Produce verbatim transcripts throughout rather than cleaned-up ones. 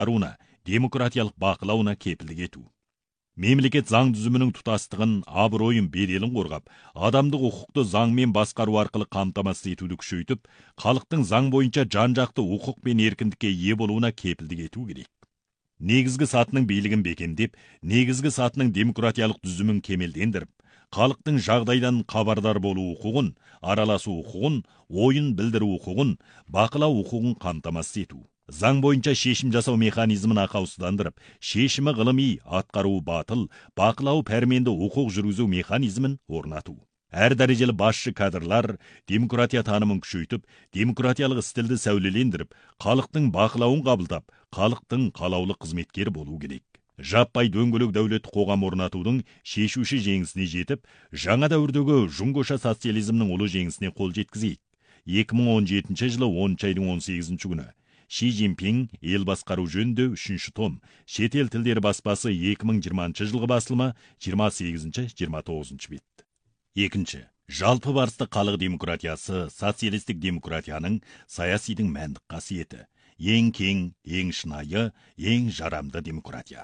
аруына, демократиялық бақылауына кепілдік ету. Мемлекет заң түзімінің тұтастығын, абыройын, беделін қорғап, адамдық құқықты заңмен басқару арқылы қамтамасыз етуді күшейтіп, халықтың заң бойынша жан-жақты құқық пен еркіндікке ие болуына кепілдік ету керек. Негізгі сатының билігін бекемдеп, негізгі сатының демократиялық түзімін кемелдендіріп, халықтың жағдайдан хабардар болу құқығын, араласу құқығын, ойын білдіру құқығын, бақылау құқығын қамтамасыз ету. Заң бойынша шешім жасау механизмін ақаусыздандырып, шешімі ғылыми, атқару батыл, бақылау пәрменді құқық жүргізу механизмін орнату. Әр дәрежелі басшы кадрлар демократия танымын күшейтіп, демократиялық стилді сәулелендіріп, халықтың бақылауын қабылдап, халықтың қалаулы қызметкер болу керек. Жаппай дөңгелек дәулет қоғам орнатудың шешуші жеңісіне жетіп, жаңа дәуірдегі жұңғоша социализмнің ұлы жеңісіне қол жеткізейік. екі мың он жетінші жылы оныншы айдың он сегізінші күні Ши Цзиньпин ел басқару жөнінде үшінші том, шетел тілдері баспасы екі мың жиырмасыншы жылғы басылымы жиырма сегізінші жиырма тоғызыншы бет. Екінші. Жалпы барысты халық демократиясы, социалистік демократияның саясидің мәндік қасиеті. Ең кең, ең шынайы, ең жарамды демократия.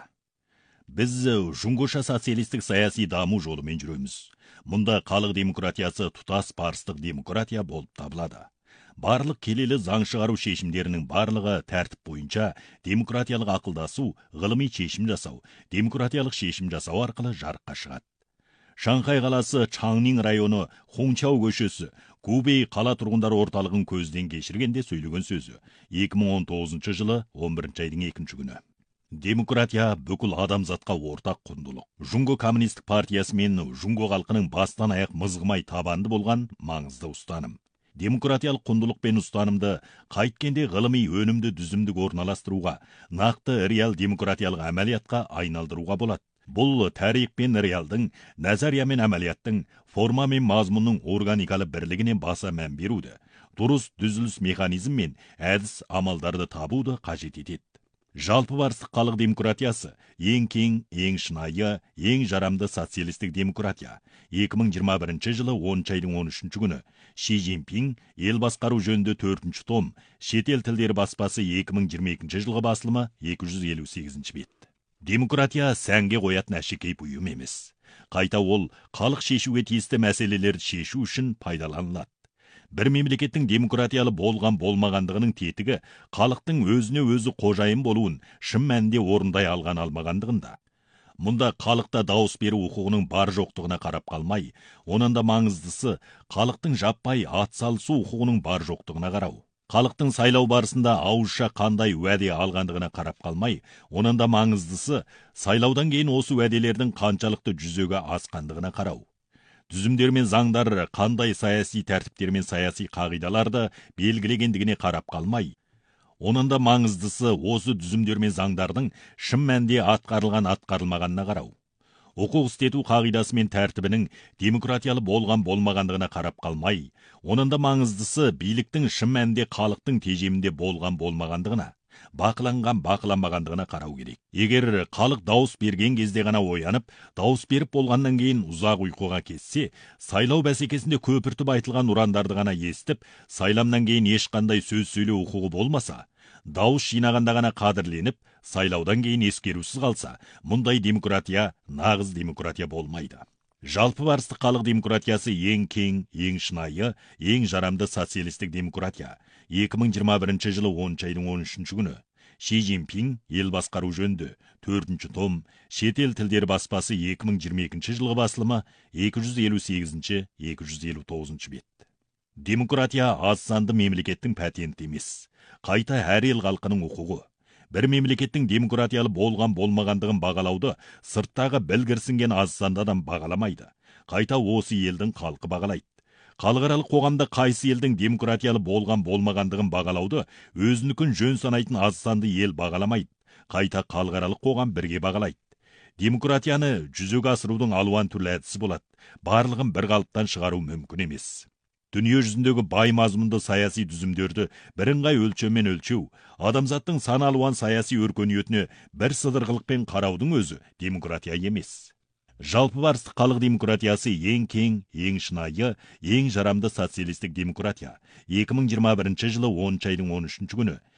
Біз жұңғоша социалистік саяси даму жолымен жүреміз. Мұнда халық демократиясы тұтас барыстық демократия болып табылады. Барлық келелі заң шығару шешімдерінің барлығы тәртіп бойынша демократиялық ақылдасу, ғылыми шешім жасау, демократиялық шешім жасау арқылы жарыққа шығады. Шанхай қаласы Чаңнин районы Хончау көшесі Губей қала тұрғындар орталығын көзден кешіргенде сөйлеген сөзі екі мың он тоғызыншы жылы он бірінші айдың екінші күні. Демократия бүкіл адамзатқа ортақ құндылық. Жұңго коммунистік партиясы мен жұңго халқының бастан аяқ мызғымай табанды болған маңызды ұстаным. Демократиялық құндылық пен ұстанымды қайткенде ғылыми өнімді дүзімдік орналастыруға, нақты реал демократиялық әмәлиятқа айналдыруға болады. Бұл тарих пен реалдың, назария мен әмәлияттың, форма мен мазмұнның органикалы бірлігіне баса мән беруді, дұрыс дүзіліс механизм мен әдіс амалдарды табуды қажет етеді. Жалпы барыстық халық демократиясы ең кең, ең шынайы, ең жарамды социалистік демократия. екі мың жиырма бірінші жылы оныншы айдың он үшінші күні Ши Цзиньпин ел басқару жөнінде төртінші том, шетел тілдері баспасы екі мың жиырма екінші жылғы басылымы екі жүз елу сегізінші бет. Демократия сәнге қоятын әшекей бұйым емес. Қайта ол халық шешуге тиісті мәселелерді шешу үшін пайдаланылады. Бір мемлекеттің демократиялы болған болмағандығының тетігі халықтың өзіне өзі қожайын болуын шын мәнінде орындай алған алмағандығында. Мұнда халықта дауыс беру құқығының бар жоқтығына қарап қалмай, онан да маңыздысы халықтың жаппай атсалысу құқығының бар жоқтығына қарау. Халықтың сайлау барысында ауызша қандай уәде алғандығына қарап қалмай, онан да маңыздысы сайлаудан кейін осы уәделердің қаншалықты жүзеге асқандығына қарау. Түзімдер мен заңдар қандай саяси тәртіптер мен саяси қағидаларды белгілегендігіне қарап қалмай, онан да маңыздысы осы түзімдер мен заңдардың шын мәнінде атқарылған атқарылмағанына қарау. Құқық істету қағидасы мен тәртібінің демократиялы болған болмағандығына қарап қалмай, онан да маңыздысы биліктің шын мәнінде халықтың тежемінде болған болмағандығына, бақыланған бақыланбағандығына қарау керек. Егер халық дауыс берген кезде ғана оянып, дауыс беріп болғаннан кейін ұзақ ұйқыға кетсе, сайлау бәсекесінде көпіртіп айтылған ұрандарды ғана естіп, сайламнан кейін ешқандай сөз сөйлеу құқығы болмаса, дауыс жинағанда ғана қадірленіп, сайлаудан кейін ескерусіз қалса, мұндай демократия нағыз демократия болмайды. Жалпы барыстық халық демократиясы ең кең, ең шынайы, ең жарамды социалистік демократия. екі мың жиырма бірінші жылы оныншы айдың он үшінші күні Ши Цзиньпин ел басқару жөнінде төртінші том, шетел тілдері баспасы екі мың жиырма екінші жылғы басылымы екі жүз елу сегізінші екі жүз елу тоғызыншы бет. Демократия аз санды мемлекеттің патенті емес, қайта әр ел халқының құқығы. Бір мемлекеттің демократиялы болған болмағандығын бағалауды сырттағы білгірсінген аз санды адам бағаламайды. Қайта осы елдің халқы бағалайды. Халықаралық қоғамда қайсы елдің демократиялы болған болмағандығын бағалауды өзінікін жөн санайтын аз санды ел бағаламайды. Қайта халықаралық қоғам бірге бағалайды. Демократияны жүзеге асырудың алуан түрлі әдісі болады. Барлығын бір қалыптан шығару мүмкін емес. Дүние жүзіндегі бай мазмұнды саяси түзімдерді бірыңғай өлшеммен өлшеу, адамзаттың сан алуан саяси өркениетіне бір сыдырғылықпен қараудың өзі демократия емес. Жалпы барыстық халық демократиясы ең кең, ең шынайы, ең жарамды социалистік демократия. екі мың жиырма бірінші жылы оныншы айдың он үшінші күні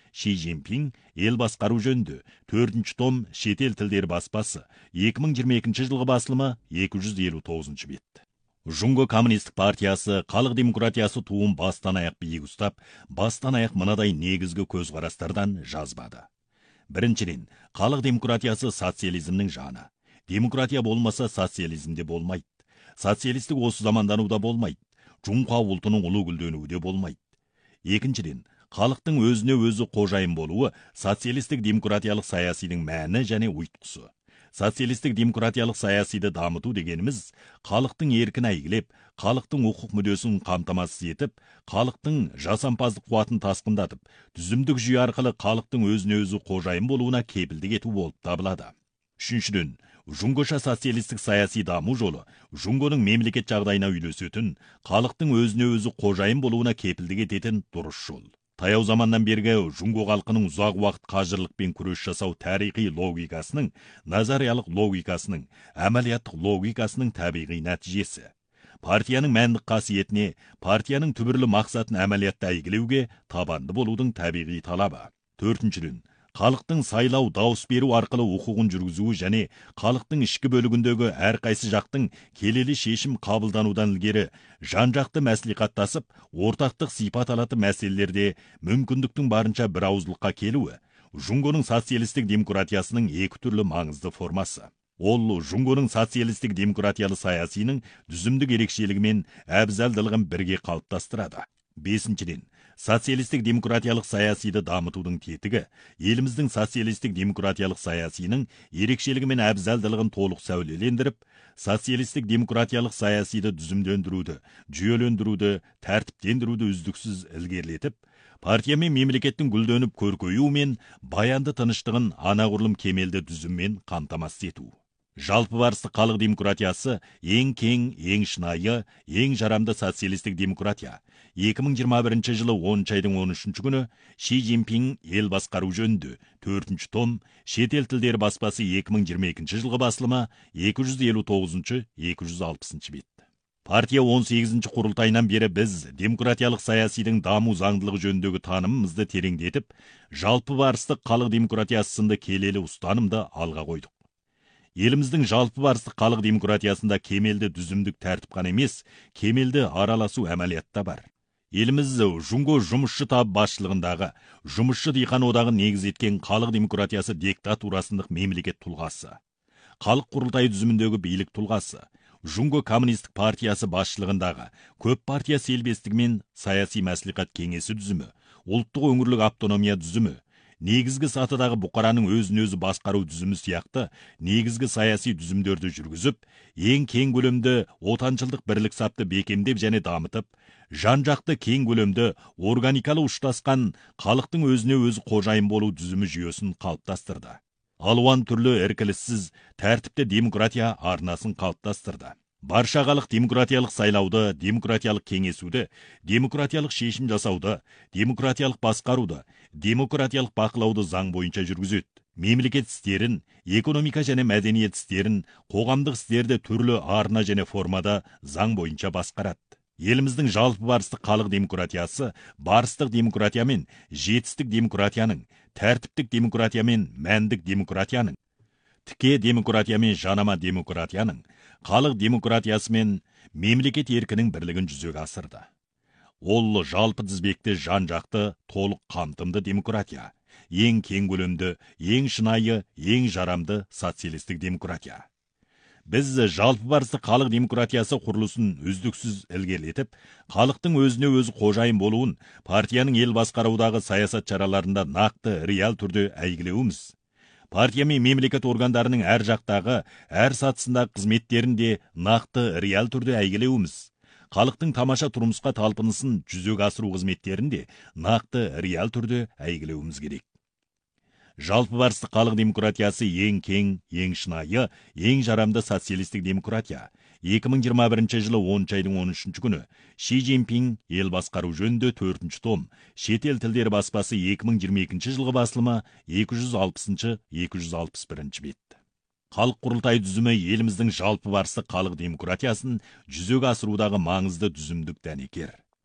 Ши Цзиньпин ел басқару жөнді төртінші том шетел тілдері баспасы екі мың жиырма екінші жылғы басылымы екі жүз елу тоғызыншы бет. Жунго коммунистік партиясы халық демократиясы туын бастан аяқ биік ұстап, бастан аяқ мынадай негізгі көзқарастардан жазбады. Біріншіден, халық демократиясы социализмнің жаны. Демократия болмаса социализмде болмайды. Социалистік осы замандануда болмайды. Жұңқа ұлтының ұлы гүлденуде болмайды. Екіншіден, халықтың өзіне өзі қожайын болуы социалистік демократиялық саясидың мәні және ұйытқысы. Социалистік демократиялық саясиді дамыту дегеніміз, халықтың еркін әйгілеп, халықтың құқық мүддесін қамтамасыз етіп, халықтың жасампаздық қуатын тасқындатып, түзімдік жүйе арқылы халықтың өзіне өзі қожайын болуына кепілдік ету болып табылады. Үшіншіден, Жұңғоша социалистік саяси даму жолы Жұңғоның мемлекет жағдайына үйлесетін, халықтың өзіне өзі қожайын болуына кепілдік ететін дұрыс жол. Таяу заманнан бергі Жұңго халқының ұзақ уақыт қажырлықпен күрес жасау тарихи логикасының, назариялық логикасының, әмәлияттық логикасының табиғи нәтижесі. Партияның мәндік қасиетіне, партияның түбірлі мақсатын әмәлиятта әйгілеуге табанды болудың табиғи талабы. Төртіншіден, халықтың сайлау дауыс беру арқылы құқығын жүргізуі және халықтың ішкі бөлігіндегі әрқайсы жақтың келелі шешім қабылданудан ілгері жан-жақты мәслихаттасып, ортақтық сипат алатын мәселелерде мүмкіндіктің барынша бір ауыздылыққа келуі Жұңғоның социалистік демократиясының екі түрлі маңызды формасы. Ол Жұңғоның социалистік демократиялы саясының дүзімдік ерекшелігі мен әбзалдылығын бірге қалыптастырады. Бесіншіден, социалистік демократиялық саясиді дамытудың тетігі еліміздің социалистік демократиялық саясының ерекшелігі мен әбзалдылығын толық сәулелендіріп, социалистік демократиялық саясиді дүзімдендіруді, жүйелендіруді, тәртіптендіруді үздіксіз ілгерілетіп, партия мен мемлекеттің гүлденіп көркеюі мен баянды тыныштығын анағұрлым кемелді дүзіммен қамтамасыз ету. Жалпы барыстық халық демократиясы ең кең, ең шынайы, ең жарамды социалистік демократия. екі мың жиырма бірінші жылы оныншы айдың он үшінші күні Ши Цзиньпин ел басқару жөнді төртінші том шетел тілдері баспасы екі мың жиырма екінші жылғы басылымы екі жүз елу тоғызыншы екі жүз алпысыншы бет. Партия он сегізінші құрылтайынан бері біз демократиялық саясидің даму заңдылығы жөніндегі танымымызды тереңдетіп, жалпы барыстық халық демократиясы сынды келелі ұстанымды алға қойдық. Еліміздің жалпы барыстық халық демократиясында кемелді дүзімдік тәртіп қана емес, кемелді араласу әмәлиятта бар. Еліміз Жұңго жұмысшы таб басшылығындағы жұмысшы диқан одағын негіз еткен халық демократиясы диктатурасындық мемлекет тұлғасы. Халық құрылтайы дүзіміндегі билік тұлғасы. Жұңго коммунистік партиясы басшылығындағы көп партия селбестігімен саяси мәслихат кеңесі дүзімі, ұлттық өңірлік автономия дүзімі, негізгі сатыдағы бұқараның өзін өзі басқару дүзімі сияқты негізгі саяси дүзімдерді жүргізіп, ең кең көлемді отаншылдық бірлік сапты бекемдеп және дамытып, жан-жақты кең көлемді органикалы ұштасқан халықтың өзіне өзі қожайын болу дүзімі жүйесін қалыптастырды. Алуан түрлі іркіліссіз тәртіпті демократия арнасын қалыптастырды. Барша халық демократиялық сайлауды, демократиялық кеңесуді, демократиялық шешім жасауды, демократиялық басқаруды, демократиялық бақылауды заң бойынша жүргізеді. Мемлекет істерін, экономика және мәдениет істерін, қоғамдық істерді түрлі арна және формада заң бойынша басқарады. Еліміздің жалпы барыстық халық демократиясы, барыстық демократия мен жетістік демократияның, тәртіптік демократия мен мәндік демократияның, тіке демократия мен жанама демократияның, халық демократиясы мен мемлекет еркінің бірлігін жүзеге асырды. Ол жалпы тізбекті жан-жақты толық қамтымды демократия, ең кең көлемді, ең шынайы, ең жарамды социалистік демократия. Біз жалпы барыстық халық демократиясы құрылысын үздіксіз ілгерілетіп, халықтың өзіне өзі қожайын болуын партияның ел басқарудағы саясат шараларында нақты, реал түрде әйгілеуіміз. Партия мен мемлекет органдарының әр жақтағы, әр сатысындағы қызметтерін де нақты, реал түрде әйгілеуіміз. Халықтың тамаша тұрмысқа талпынысын жүзеге асыру қызметтерін де нақты, реал түрде әйгілеуіміз керек. Жалпы барыстық халық демократиясы ең кең, ең шынайы, ең жарамды социалистік демократия. екі мың жиырма бірінші жылы оныншы айдың он үшінші күні Ши Цзиньпин ел басқару жөнінде төртінші том шетел тілдері баспасы екі мың жиырма екінші жылғы басылымы екі жүз алпысыншы екі жүз алпыс бірінші бет. Халық құрылтайы дүзімі еліміздің жалпы барыстық халық демократиясын жүзеге асырудағы маңызды дүзімдік дәнекер.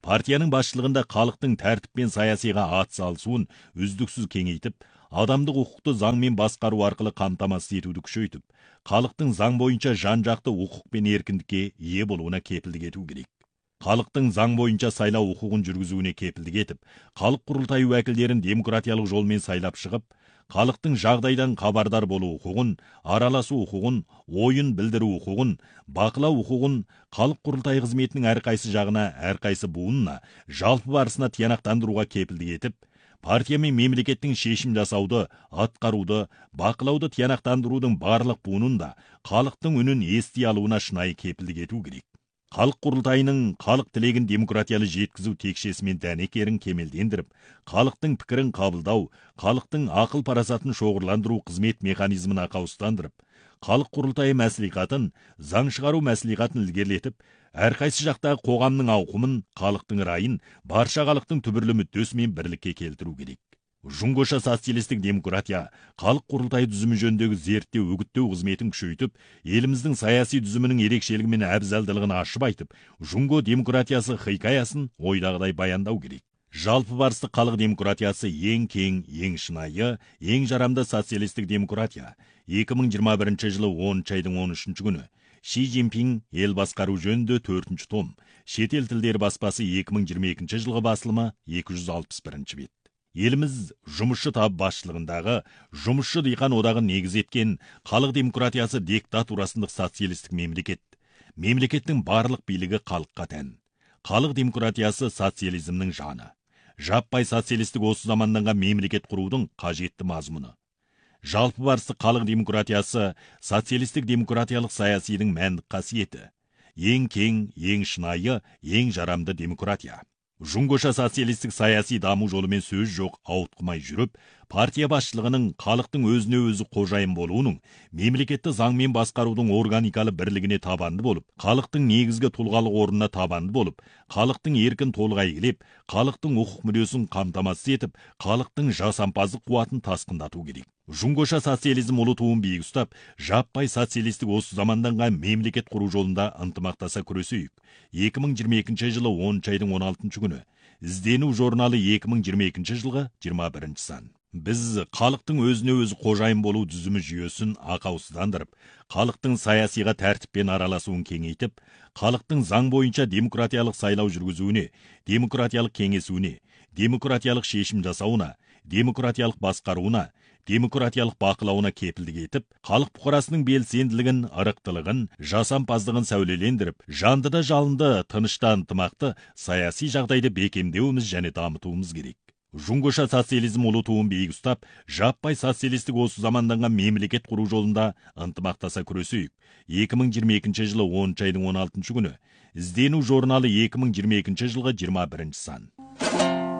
партияның басшылығында халықтың тәртіп пен саясиға атсалысуын үздіксіз кеңейтіп, адамдық құқықты заңмен басқару арқылы қамтамасыз етуді күшейтіп, халықтың заң бойынша жан-жақты құқық пен еркіндікке ие болуына кепілдік ету керек. Халықтың заң бойынша сайлау құқығын жүргізуіне кепілдік етіп, халық құрылтайы уәкілдерін демократиялық жолмен сайлап шығып, халықтың жағдайдан хабардар болу құқығын, араласу құқығын, ойын білдіру құқығын, бақылау құқығын, халық құрылтайы қызметінің әрқайсы жағына, әрқайсы буынына, жалпы барысына тиянақтандыруға кепілдік етіп, партия мен мемлекеттің шешім жасауды, атқаруды, бақылауды тиянақтандырудың барлық буынын да халықтың үнін ести алуына шынайы кепілдік ету керек. Халық құрылтайының халық тілегін демократиялы жеткізу текшесімен дәнекерін кемелдендіріп, халықтың пікірін қабылдау, халықтың ақыл парасатын шоғырландыру қызмет механизмін ақаустандырып, халық құрылтайы мәслихатын, заң шығару мәслихатын ілгерілетіп, әрқайсы жақтағы қоғамның ауқымын, халықтың райын, барша халықтың түбірлі мүддесімен бірлікке келтіру керек. Жұңғоша социалистік демократия, халық құрылтайы түзімі жөніндегі зерттеу, үгіттеу қызметін күшейтіп, еліміздің саяси түзімінің ерекшелігі мен әбзалдылығын ашып айтып, жұңго демократиясы хикаясын ойдағыдай баяндау керек. Жалпы барысты халық демократиясы ең кең, ең шынайы, ең жарамды социалистік демократия. екі мың жиырма бірінші жылы оныншы айдың он үшінші күні Ши Цзиньпин ел басқару жөнінде төртінші том, шетел тілдері баспасы екі мың жиырма екінші жылғы басылымы екі жүз алпыс бірінші бет. Еліміз жұмысшы тап басшылығындағы жұмысшы диқан одағын негіз еткен халық демократиясы диктатурасындық социалистік мемлекет. Мемлекеттің барлық билігі халыққа тән. Халық демократиясы социализмнің жаны. Жаппай социалистік осы заманданған мемлекет құрудың қажетті мазмұны. Жалпы барысы халық демократиясы социалистік демократиялық саясидің мәндік қасиеті. Ең кең, ең шынайы, ең жарамды демократия. Жұңғоша социалистік саяси даму жолымен сөз жоқ ауытқымай жүріп, партия басшылығының халықтың өзіне өзі қожайын болуының, мемлекетті заңмен басқарудың органикалы бірлігіне табанды болып, халықтың негізгі тұлғалық орнына табанды болып, халықтың еркін толық игілеп, халықтың құқық мүддесін қамтамасыз етіп, халықтың жасампаздық қуатын тасқындату керек. Жұңғоша социализм ұлы туын биік ұстап, жаппай социалистік осы заманданған мемлекет құру жолында ынтымақтаса күресейік. екі мың жиырма екінші жылы оныншы айдың он алтыншы күні Іздену журналы екі мың жиырма екінші жылғы жиырма бірінші сан. Біз халықтың өзіне өзі қожайын болу түзімі жүйесін ақаусыздандырып, халықтың саясиға тәртіппен араласуын кеңейтіп, халықтың заң бойынша демократиялық сайлау жүргізуіне, демократиялық кеңесуіне, демократиялық шешім жасауына, демократиялық басқаруына, демократиялық бақылауына кепілдік етіп, халық бұқарасының белсенділігін, ырықтылығын, жасампаздығын сәулелендіріп, жанды да жалынды, тынышта ынтымақты саяси жағдайды бекемдеуіміз және дамытуымыз керек. Жұңғоша социализм ұлы туын биік ұстап, жаппай социалистік осы заманданған мемлекет құру жолында ынтымақтаса күресейік. екі мың жиырма екінші жылы оныншы айдың он алтыншы күні Іздену журналы екі мың жиырма екінші жылғы жиырма бірінші сан.